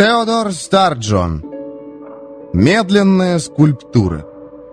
Теодор Старджон. Медленная скульптура.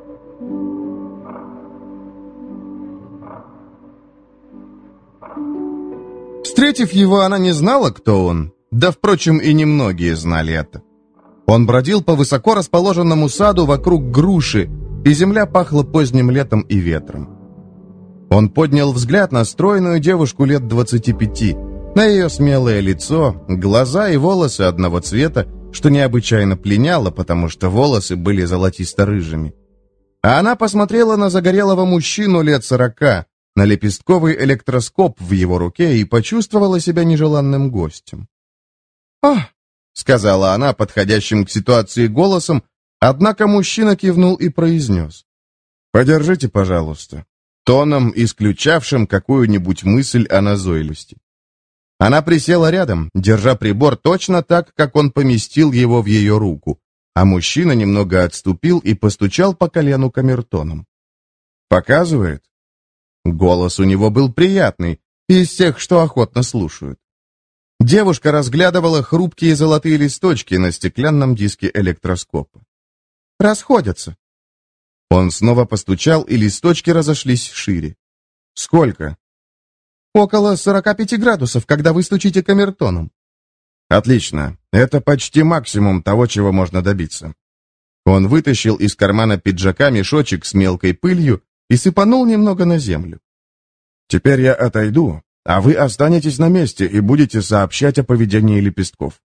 Встретив его, она не знала, кто он. Да, впрочем, и немногие знали это. Он бродил по высоко расположенному саду вокруг груши, и земля пахла поздним летом и ветром. Он поднял взгляд на стройную девушку лет 25, на ее смелое лицо, глаза и волосы одного цвета, что необычайно пленяло, потому что волосы были золотисто-рыжими. А она посмотрела на загорелого мужчину лет 40, на лепестковый электроскоп в его руке и почувствовала себя нежеланным гостем. «Ах!» — сказала она подходящим к ситуации голосом, однако мужчина кивнул и произнес: «Подержите, пожалуйста», тоном, исключавшим какую-нибудь мысль о назойливости. Она присела рядом, держа прибор точно так, как он поместил его в ее руку, а мужчина немного отступил и постучал по колену камертоном. «Показывает?» Голос у него был приятный, из тех, что охотно слушают. Девушка разглядывала хрупкие золотые листочки на стеклянном диске электроскопа. «Расходятся». Он снова постучал, и листочки разошлись шире. «Сколько?» «Около 45 градусов, когда вы стучите камертоном». «Отлично. Это почти максимум того, чего можно добиться». Он вытащил из кармана пиджака мешочек с мелкой пылью и сыпанул немного на землю. «Теперь я отойду, а вы останетесь на месте и будете сообщать о поведении лепестков».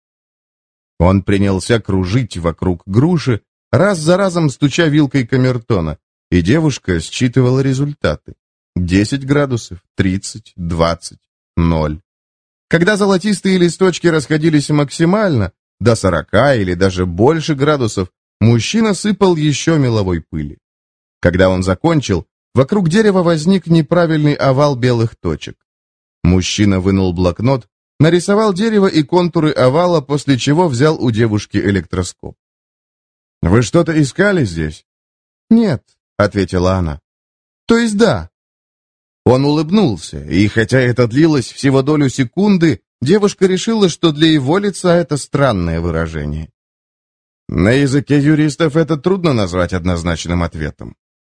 Он принялся кружить вокруг груши, раз за разом стуча вилкой камертона, и девушка считывала результаты. 10 градусов, 30, 20, 0. Когда золотистые листочки расходились максимально, до 40 или даже больше градусов, мужчина сыпал еще меловой пыли. Когда он закончил, вокруг дерева возник неправильный овал белых точек. Мужчина вынул блокнот, нарисовал дерево и контуры овала, после чего взял у девушки электроскоп. «Вы что-то искали здесь?» «Нет», — ответила она. «То есть да». Он улыбнулся, и хотя это длилось всего долю секунды, девушка решила, что для его лица это странное выражение. На языке юристов это трудно назвать однозначным ответом.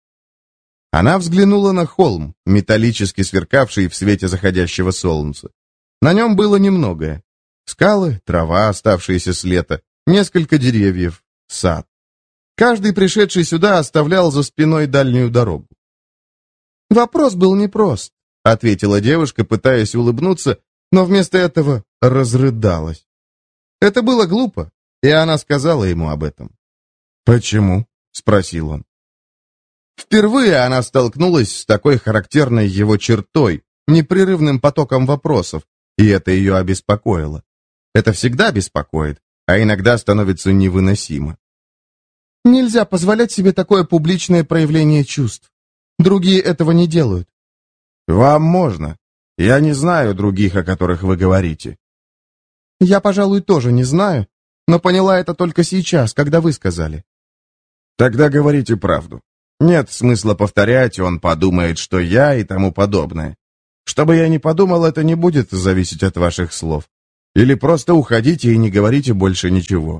Она взглянула на холм, металлически сверкавший в свете заходящего солнца. На нем было немногое. Скалы, трава, оставшиеся с лета, несколько деревьев, сад. Каждый пришедший сюда оставлял за спиной дальнюю дорогу. «Вопрос был непрост», — ответила девушка, пытаясь улыбнуться, но вместо этого разрыдалась. Это было глупо, и она сказала ему об этом. «Почему?» — спросил он. Впервые она столкнулась с такой характерной его чертой, непрерывным потоком вопросов, и это ее обеспокоило. Это всегда беспокоит, а иногда становится невыносимо. «Нельзя позволять себе такое публичное проявление чувств. Другие этого не делают». «Вам можно. Я не знаю других, о которых вы говорите». «Я, пожалуй, тоже не знаю, но поняла это только сейчас, когда вы сказали». «Тогда говорите правду. Нет смысла повторять, он подумает, что я и тому подобное. Что бы я ни подумал, это не будет зависеть от ваших слов. Или просто уходите и не говорите больше ничего».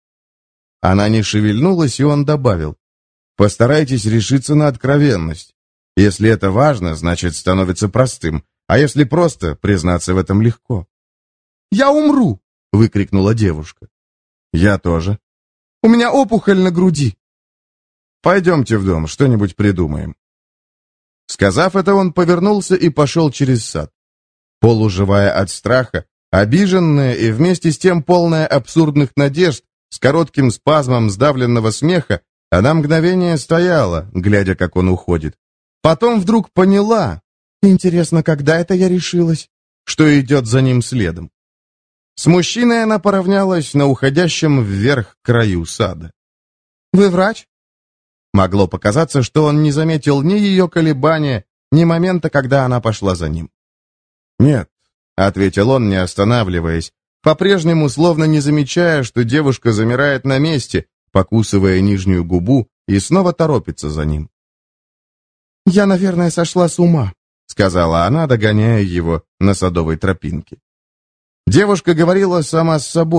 Она не шевельнулась, и он добавил: «Постарайтесь решиться на откровенность. Если это важно, значит, становится простым, а если просто, признаться в этом легко». «Я умру!» — выкрикнула девушка. «Я тоже». «У меня опухоль на груди». «Пойдемте в дом, что-нибудь придумаем». Сказав это, он повернулся и пошел через сад. Полуживая от страха, обиженная и вместе с тем полная абсурдных надежд, с коротким спазмом сдавленного смеха, она мгновение стояла, глядя, как он уходит. Потом вдруг поняла, интересно, когда это я решилась, что идет за ним следом. С мужчиной она поравнялась на уходящем вверх краю сада. «Вы врач?» Могло показаться, что он не заметил ни ее колебания, ни момента, когда она пошла за ним. «Нет», — ответил он, не останавливаясь, по-прежнему словно не замечая, что девушка замирает на месте, покусывая нижнюю губу, и снова торопится за ним. «Я, наверное, сошла с ума», — сказала она, догоняя его на садовой тропинке. Девушка говорила сама с собой,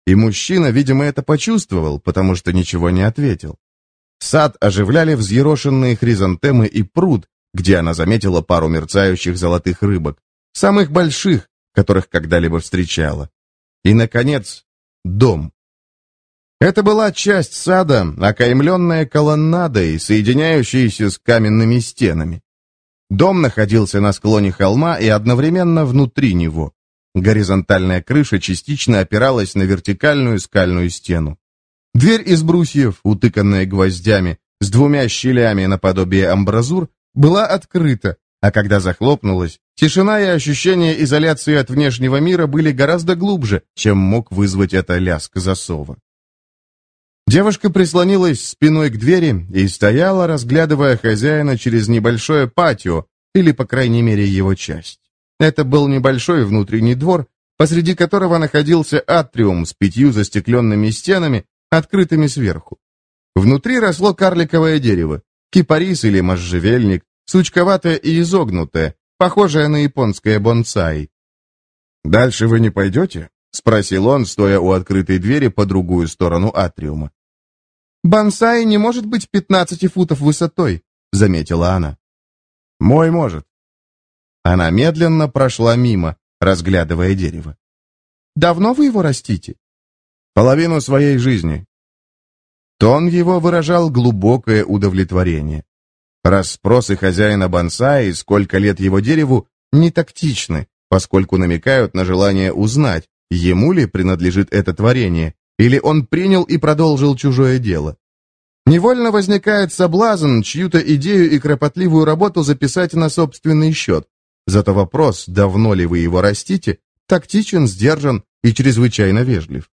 и мужчина, видимо, это почувствовал, потому что ничего не ответил. Сад оживляли взъерошенные хризантемы и пруд, где она заметила пару мерцающих золотых рыбок, самых больших, которых когда-либо встречала. И, наконец, дом. Это была часть сада, окаймленная колоннадой, соединяющейся с каменными стенами. Дом находился на склоне холма и одновременно внутри него. Горизонтальная крыша частично опиралась на вертикальную скальную стену. Дверь из брусьев, утыканная гвоздями, с двумя щелями наподобие амбразур, была открыта, а когда захлопнулась, тишина и ощущение изоляции от внешнего мира были гораздо глубже, чем мог вызвать это лязг засова. Девушка прислонилась спиной к двери и стояла, разглядывая хозяина через небольшое патио, или, по крайней мере, его часть. Это был небольшой внутренний двор, посреди которого находился атриум с 5 застекленными стенами, открытыми сверху. Внутри росло карликовое дерево, кипарис или можжевельник, сучковатое и изогнутое, похожее на японское бонсай. «Дальше вы не пойдете?» — спросил он, стоя у открытой двери по другую сторону атриума. «Бонсай не может быть 15 футов высотой», — заметила она. «Мой может». Она медленно прошла мимо, разглядывая дерево. «Давно вы его растите?» «Половину своей жизни». Тон его выражал глубокое удовлетворение. Расспросы хозяина бонсай, сколько лет его дереву, не тактичны, поскольку намекают на желание узнать, ему ли принадлежит это творение, или он принял и продолжил чужое дело. Невольно возникает соблазн чью-то идею и кропотливую работу записать на собственный счет. Зато вопрос, давно ли вы его растите, тактичен, сдержан и чрезвычайно вежлив.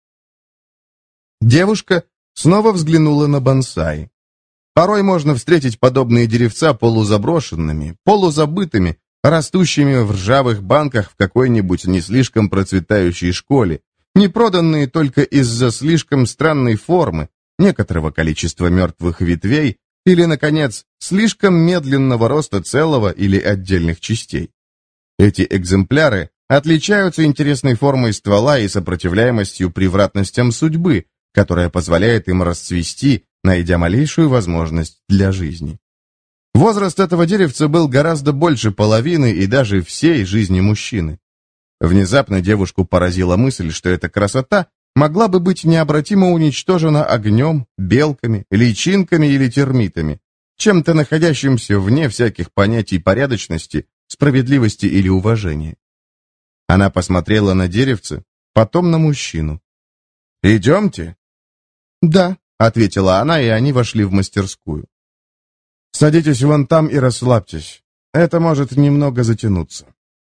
Девушка снова взглянула на бонсай. Порой можно встретить подобные деревца полузаброшенными, полузабытыми, растущими в ржавых банках в какой-нибудь не слишком процветающей школе, не проданные только из-за слишком странной формы, некоторого количества мертвых ветвей или, наконец, слишком медленного роста целого или отдельных частей. Эти экземпляры отличаются интересной формой ствола и сопротивляемостью превратностям судьбы, которая позволяет им расцвести, найдя малейшую возможность для жизни. Возраст этого деревца был гораздо больше половины и даже всей жизни мужчины. Внезапно девушку поразила мысль, что эта красота могла бы быть необратимо уничтожена огнем, белками, личинками или термитами, чем-то находящимся вне всяких понятий порядочности, справедливости или уважения. Она посмотрела на деревце, потом на мужчину. «Идемте?» «Да», — ответила она, и они вошли в мастерскую. «Садитесь вон там и расслабьтесь. Это может немного затянуться».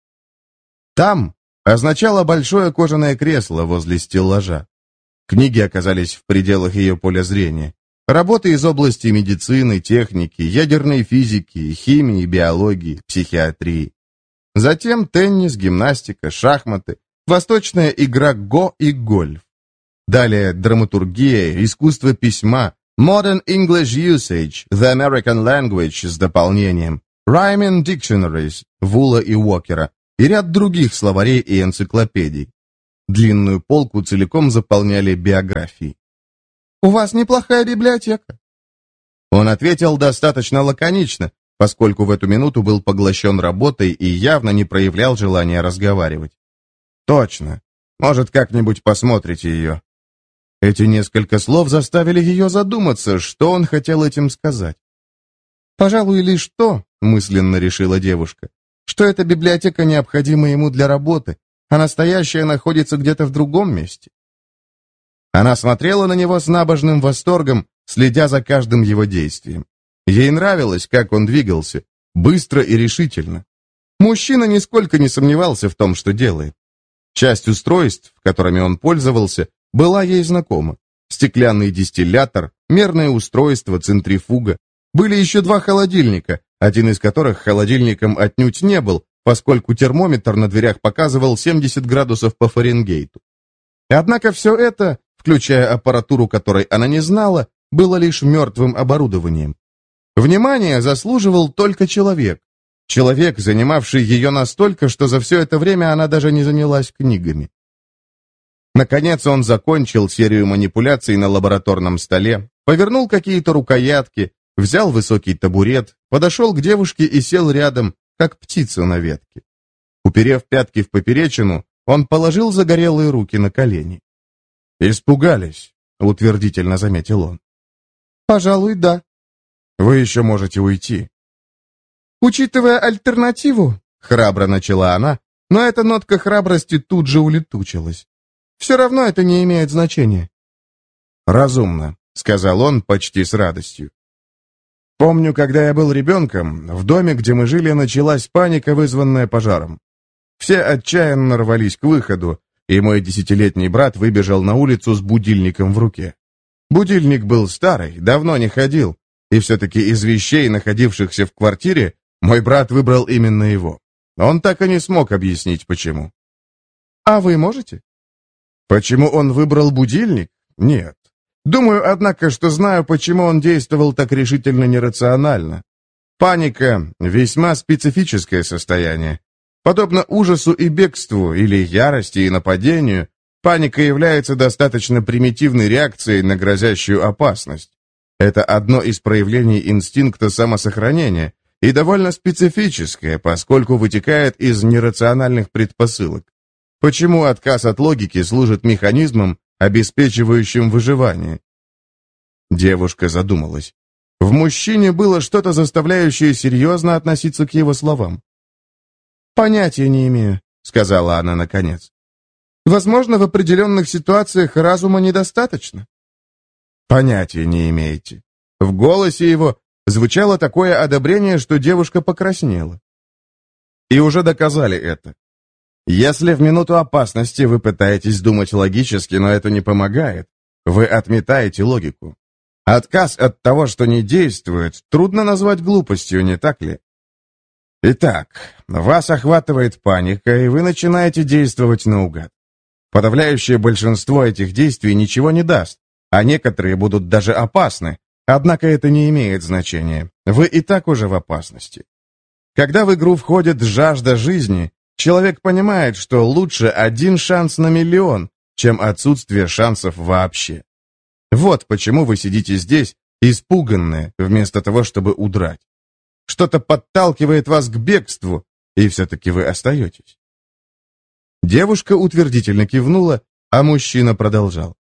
«Там» означало большое кожаное кресло возле стеллажа. Книги оказались в пределах ее поля зрения. Работы из области медицины, техники, ядерной физики, химии, биологии, психиатрии. Затем теннис, гимнастика, шахматы, восточная игра го и гольф. Далее драматургия, искусство письма, Modern English Usage, The American Language с дополнением, Rhyming Dictionaries, Вула и Уокера, и ряд других словарей и энциклопедий. Длинную полку целиком заполняли биографии. «У вас неплохая библиотека». Он ответил достаточно лаконично, поскольку в эту минуту был поглощен работой и явно не проявлял желания разговаривать. «Точно. Может, как-нибудь посмотрите ее». Эти несколько слов заставили ее задуматься, что он хотел этим сказать. «Пожалуй, лишь то, — мысленно решила девушка, — что эта библиотека необходима ему для работы, а настоящая находится где-то в другом месте». Она смотрела на него с набожным восторгом, следя за каждым его действием. Ей нравилось, как он двигался, быстро и решительно. Мужчина нисколько не сомневался в том, что делает. Часть устройств, которыми он пользовался, была ей знакома. Стеклянный дистиллятор, мерное устройство, центрифуга. Были еще 2 холодильника, один из которых холодильником отнюдь не был, поскольку термометр на дверях показывал 70 градусов по Фаренгейту. Однако все это, включая аппаратуру, которой она не знала, было лишь мертвым оборудованием. Внимание заслуживал только человек. Человек, занимавший ее настолько, что за все это время она даже не занялась книгами. Наконец он закончил серию манипуляций на лабораторном столе, повернул какие-то рукоятки, взял высокий табурет, подошел к девушке и сел рядом, как птица на ветке. Уперев пятки в поперечину, он положил загорелые руки на колени. «Испугались», — утвердительно заметил он. «Пожалуй, да». «Вы еще можете уйти». «Учитывая альтернативу», — храбро начала она, но эта нотка храбрости тут же улетучилась. «Все равно это не имеет значения». «Разумно», — сказал он почти с радостью. «Помню, когда я был ребенком, в доме, где мы жили, началась паника, вызванная пожаром. Все отчаянно рвались к выходу, и мой 10-летний брат выбежал на улицу с будильником в руке. Будильник был старый, давно не ходил, и все-таки из вещей, находившихся в квартире, мой брат выбрал именно его. Он так и не смог объяснить, почему». «А вы можете?» «Почему он выбрал будильник? Нет. Думаю, однако, что знаю, почему он действовал так решительно нерационально. Паника — весьма специфическое состояние. Подобно ужасу и бегству, или ярости и нападению, паника является достаточно примитивной реакцией на грозящую опасность. Это одно из проявлений инстинкта самосохранения и довольно специфическое, поскольку вытекает из нерациональных предпосылок. Почему отказ от логики служит механизмом, обеспечивающим выживание? Девушка задумалась. В мужчине было что-то, заставляющее серьезно относиться к его словам. «Понятия не имею», — сказала она наконец. «Возможно, в определенных ситуациях разума недостаточно». «Понятия не имеете». В голосе его звучало такое одобрение, что девушка покраснела. «И уже доказали это. Если в минуту опасности вы пытаетесь думать логически, но это не помогает, вы отметаете логику. Отказ от того, что не действует, трудно назвать глупостью, не так ли? Итак, вас охватывает паника, и вы начинаете действовать наугад. Подавляющее большинство этих действий ничего не даст, а некоторые будут даже опасны, однако это не имеет значения. Вы и так уже в опасности. Когда в игру входит жажда жизни, человек понимает, что лучше 1 шанс на миллион, чем отсутствие шансов вообще. Вот почему вы сидите здесь, испуганные, вместо того, чтобы удрать. Что-то подталкивает вас к бегству, и все-таки вы остаетесь. Девушка утвердительно кивнула, а мужчина продолжал.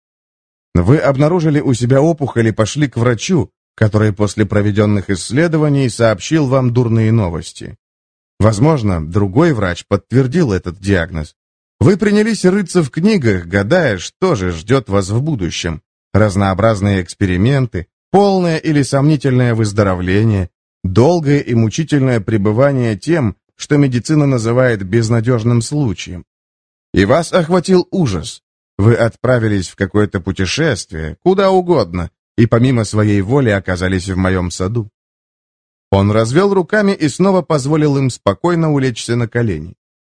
Вы обнаружили у себя опухоль и пошли к врачу, который после проведенных исследований сообщил вам дурные новости. Возможно, другой врач подтвердил этот диагноз. Вы принялись рыться в книгах, гадая, что же ждет вас в будущем. Разнообразные эксперименты, полное или сомнительное выздоровление, долгое и мучительное пребывание тем, что медицина называет безнадежным случаем. И вас охватил ужас. Вы отправились в какое-то путешествие, куда угодно, и помимо своей воли оказались в моем саду. Он развел руками и снова позволил им спокойно улечься на колени.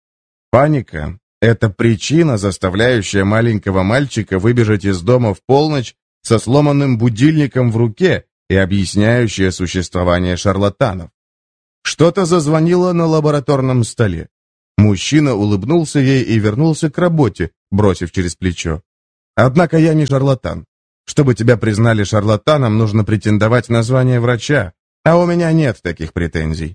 Паника — это причина, заставляющая маленького мальчика выбежать из дома в полночь со сломанным будильником в руке и объясняющая существование шарлатанов. Что-то зазвонило на лабораторном столе. Мужчина улыбнулся ей и вернулся к работе, бросив через плечо. «Однако я не шарлатан. Чтобы тебя признали шарлатаном, нужно претендовать на звание врача, а у меня нет таких претензий».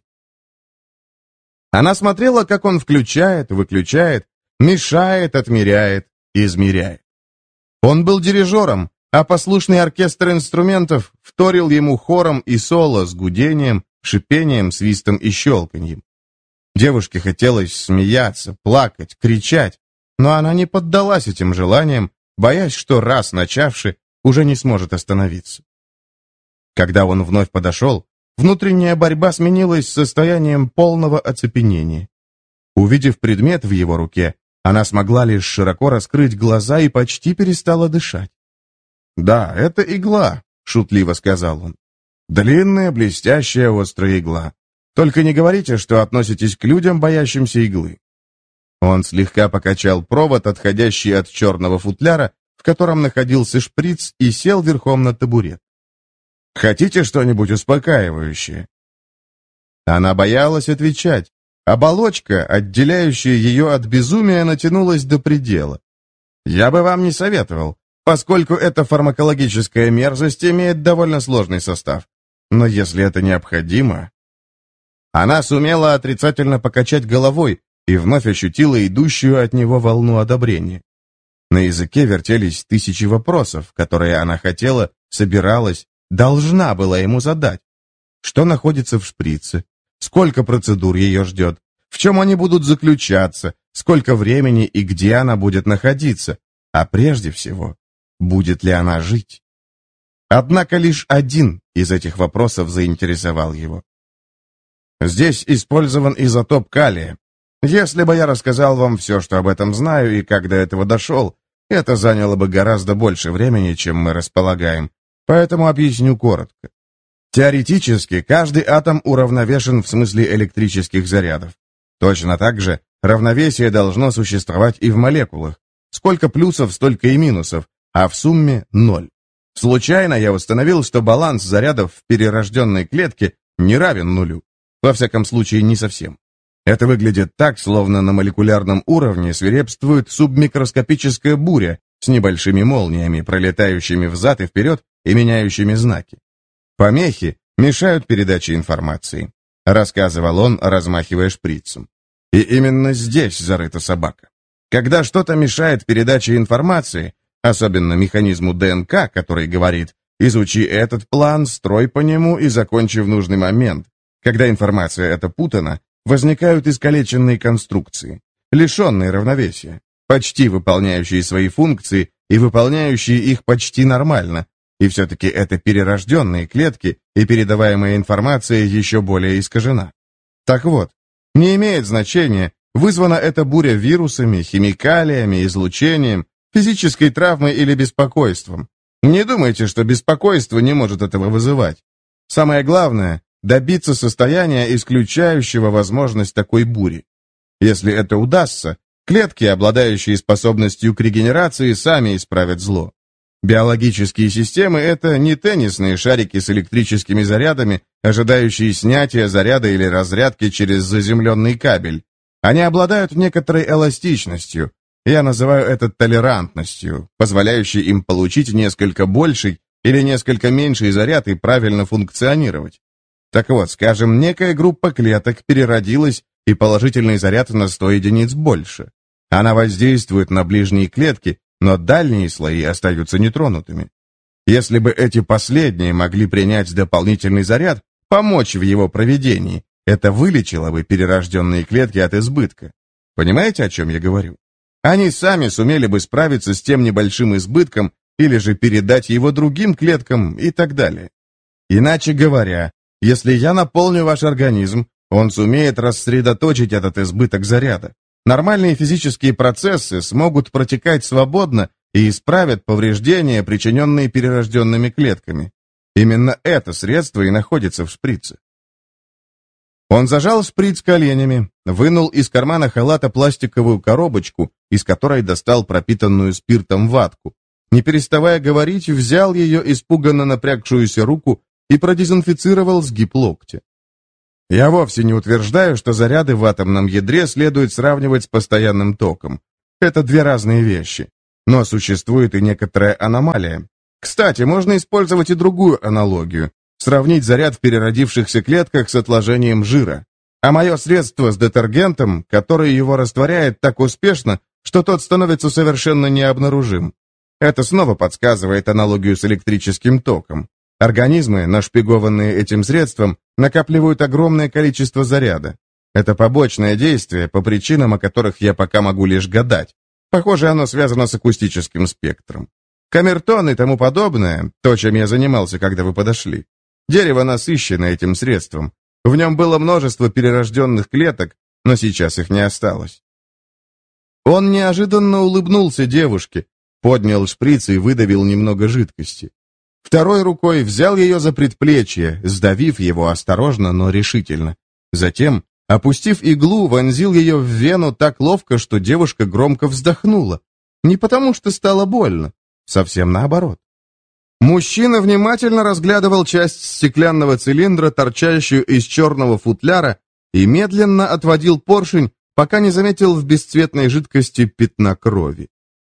Она смотрела, как он включает, выключает, мешает, отмеряет, измеряет. Он был дирижером, а послушный оркестр инструментов вторил ему хором и соло с гудением, шипением, свистом и щелканьем. Девушке хотелось смеяться, плакать, кричать, но она не поддалась этим желаниям, боясь, что раз начавши, уже не сможет остановиться. Когда он вновь подошел, внутренняя борьба сменилась состоянием полного оцепенения. Увидев предмет в его руке, она смогла лишь широко раскрыть глаза и почти перестала дышать. «Да, это игла», — шутливо сказал он. «Длинная, блестящая, острая игла. Только не говорите, что относитесь к людям, боящимся иглы». Он слегка покачал провод, отходящий от черного футляра, в котором находился шприц, и сел верхом на табурет. «Хотите что-нибудь успокаивающее?» Она боялась отвечать. Оболочка, отделяющая ее от безумия, натянулась до предела. Я бы вам не советовал, поскольку эта фармакологическая мерзость имеет довольно сложный состав. Но если это необходимо... Она сумела отрицательно покачать головой и вновь ощутила идущую от него волну одобрения. На языке вертелись тысячи вопросов, которые она хотела, собиралась, должна была ему задать. Что находится в шприце? Сколько процедур ее ждет? В чем они будут заключаться? Сколько времени и где она будет находиться? А прежде всего, будет ли она жить? Однако лишь один из этих вопросов заинтересовал его. Здесь использован изотоп калия. Если бы я рассказал вам все, что об этом знаю и как до этого дошел, это заняло бы гораздо больше времени, чем мы располагаем, поэтому объясню коротко. Теоретически, каждый атом уравновешен в смысле электрических зарядов. Точно так же равновесие должно существовать и в молекулах. Сколько плюсов, столько и минусов, а в сумме ноль. Случайно я установил, что баланс зарядов в перерожденной клетке не равен нулю. Во всяком случае, не совсем. Это выглядит так, словно на молекулярном уровне свирепствует субмикроскопическая буря с небольшими молниями, пролетающими взад и вперед и меняющими знаки. Помехи мешают передаче информации, рассказывал он, размахивая шприцем. И именно здесь зарыта собака. Когда что-то мешает передаче информации, особенно механизму ДНК, который говорит «изучи этот план, строй по нему и закончи в нужный момент», когда информация эта путана, возникают искалеченные конструкции, лишенные равновесия, почти выполняющие свои функции и выполняющие их почти нормально, и все-таки это перерожденные клетки, и передаваемая информация еще более искажена. Так вот, не имеет значения, вызвана эта буря вирусами, химикалиями, излучением, физической травмой или беспокойством. Не думайте, что беспокойство не может этого вызывать. Самое главное – добиться состояния, исключающего возможность такой бури. Если это удастся, клетки, обладающие способностью к регенерации, сами исправят зло. Биологические системы – это не теннисные шарики с электрическими зарядами, ожидающие снятия заряда или разрядки через заземленный кабель. Они обладают некоторой эластичностью, я называю это толерантностью, позволяющей им получить несколько больший или несколько меньший заряд и правильно функционировать. Так вот, скажем, некая группа клеток переродилась, и положительный заряд на 100 единиц больше. Она воздействует на ближние клетки, но дальние слои остаются нетронутыми. Если бы эти последние могли принять дополнительный заряд, помочь в его проведении, это вылечило бы перерожденные клетки от избытка. Понимаете, о чем я говорю? Они сами сумели бы справиться с тем небольшим избытком или же передать его другим клеткам и так далее. Иначе говоря, если я наполню ваш организм, он сумеет рассредоточить этот избыток заряда. Нормальные физические процессы смогут протекать свободно и исправят повреждения, причиненные перерожденными клетками. Именно это средство и находится в шприце. Он зажал шприц коленями, вынул из кармана халата пластиковую коробочку, из которой достал пропитанную спиртом ватку. Не переставая говорить, взял ее испуганно напрягшуюся руку и продезинфицировал сгиб локтя. Я вовсе не утверждаю, что заряды в атомном ядре следует сравнивать с постоянным током. Это две разные вещи. Но существует и некоторая аномалия. Кстати, можно использовать и другую аналогию. Сравнить заряд в переродившихся клетках с отложением жира. А мое средство с детергентом, который его растворяет так успешно, что тот становится совершенно необнаружим. Это снова подсказывает аналогию с электрическим током. Организмы, нашпигованные этим средством, накапливают огромное количество заряда. Это побочное действие, по причинам, о которых я пока могу лишь гадать. Похоже, оно связано с акустическим спектром. Камертон и тому подобное, то, чем я занимался, когда вы подошли. Дерево насыщено этим средством. В нем было множество перерожденных клеток, но сейчас их не осталось. Он неожиданно улыбнулся девушке, поднял шприц и выдавил немного жидкости. Второй рукой взял ее за предплечье, сдавив его осторожно, но решительно. Затем, опустив иглу, вонзил ее в вену так ловко, что девушка громко вздохнула. Не потому, что стало больно, совсем наоборот. Мужчина внимательно разглядывал часть стеклянного цилиндра, торчащую из черного футляра, и медленно отводил поршень, пока не заметил в бесцветной жидкости пятна крови.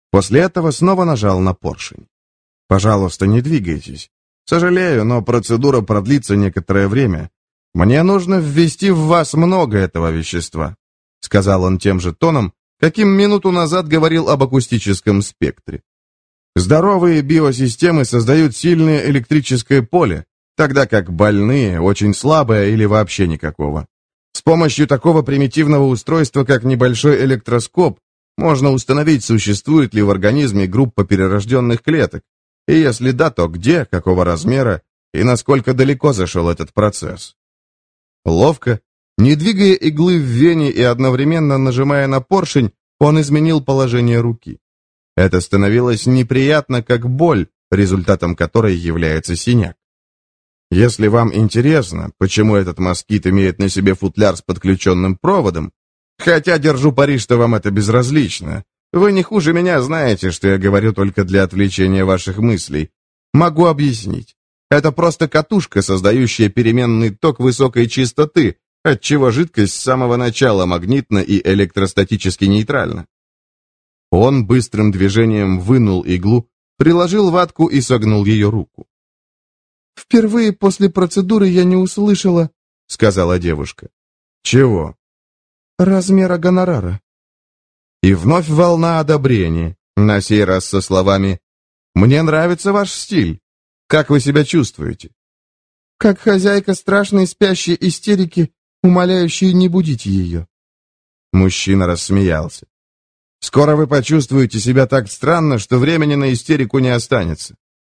После этого снова нажал на поршень. «Пожалуйста, не двигайтесь. Сожалею, но процедура продлится некоторое время. Мне нужно ввести в вас много этого вещества», — сказал он тем же тоном, каким минуту назад говорил об акустическом спектре. «Здоровые биосистемы создают сильное электрическое поле, тогда как больные очень слабое или вообще никакого. С помощью такого примитивного устройства, как небольшой электроскоп, можно установить, существует ли в организме группа перерожденных клеток, и если да, то где, какого размера и насколько далеко зашел этот процесс». Ловко, не двигая иглы в вене и одновременно нажимая на поршень, он изменил положение руки. Это становилось неприятно, как боль, результатом которой является синяк. Если вам интересно, почему этот москит имеет на себе футляр с подключенным проводом, хотя держу пари, что вам это безразлично, вы не хуже меня знаете, что я говорю только для отвлечения ваших мыслей. Могу объяснить. Это просто катушка, создающая переменный ток высокой частоты, отчего жидкость с самого начала магнитна и электростатически нейтральна. Он быстрым движением вынул иглу, приложил ватку и согнул ее руку. «Впервые после процедуры я не услышала», — сказала девушка. «Чего?» «Размера гонорара». И вновь волна одобрения, на сей раз со словами «Мне нравится ваш стиль. Как вы себя чувствуете?» «Как хозяйка страшной спящей истерики, умоляющей не будить ее». Мужчина рассмеялся. «Скоро вы почувствуете себя так странно, что времени на истерику не останется».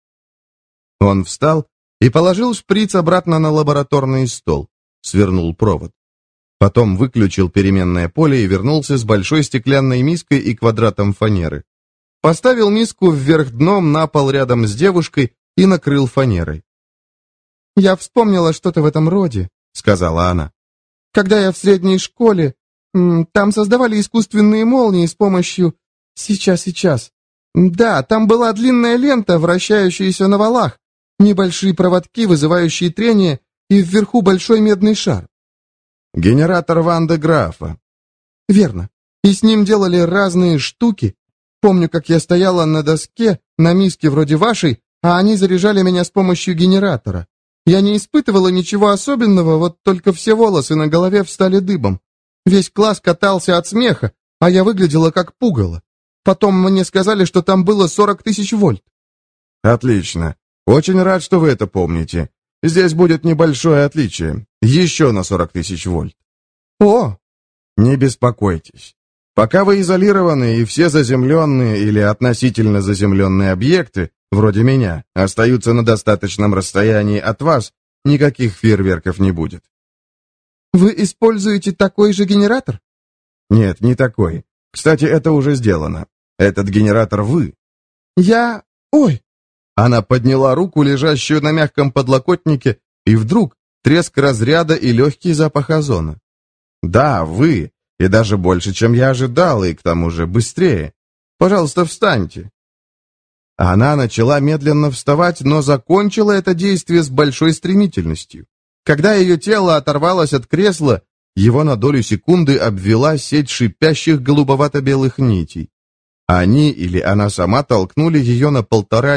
Он встал и положил шприц обратно на лабораторный стол, свернул провод. Потом выключил переменное поле и вернулся с большой стеклянной миской и квадратом фанеры. Поставил миску вверх дном на пол рядом с девушкой и накрыл фанерой. «Я вспомнила что-то в этом роде», — сказала она. «Когда я в средней школе, там создавали искусственные молнии с помощью... Сейчас. Да, там была длинная лента, вращающаяся на валах, небольшие проводки, вызывающие трение, и вверху большой медный шар». «Генератор Ван де Графа». «Верно. И с ним делали разные штуки. Помню, как я стояла на доске, на миске вроде вашей, а они заряжали меня с помощью генератора. Я не испытывала ничего особенного, вот только все волосы на голове встали дыбом. Весь класс катался от смеха, а я выглядела как пугало. Потом мне сказали, что там было 40 тысяч вольт». «Отлично. Очень рад, что вы это помните. Здесь будет небольшое отличие. Еще на 40 тысяч вольт». «О!» «Не беспокойтесь. Пока вы изолированы, и все заземленные или относительно заземленные объекты, вроде меня, остаются на достаточном расстоянии от вас, никаких фейерверков не будет». «Вы используете такой же генератор?» «Нет, не такой. Кстати, это уже сделано. Этот генератор вы». Ой!» Она подняла руку, лежащую на мягком подлокотнике, и вдруг треск разряда и легкий запах озона. «Да, вы, и даже больше, чем я ожидал, и к тому же быстрее. Пожалуйста, встаньте». Она начала медленно вставать, но закончила это действие с большой стремительностью. Когда ее тело оторвалось от кресла, его на долю секунды обвела сеть шипящих голубовато-белых нитей. Они или она сама толкнули ее на 1,5